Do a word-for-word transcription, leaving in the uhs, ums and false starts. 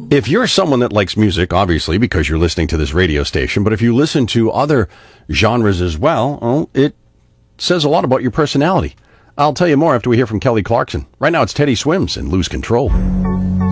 If you're someone that likes music, obviously, because you're listening to this radio station, but if you listen to other genres as well, well, it says a lot about your personality. I'll tell you more after we hear from Kelly Clarkson. Right now, it's Teddy Swims and Lose Control.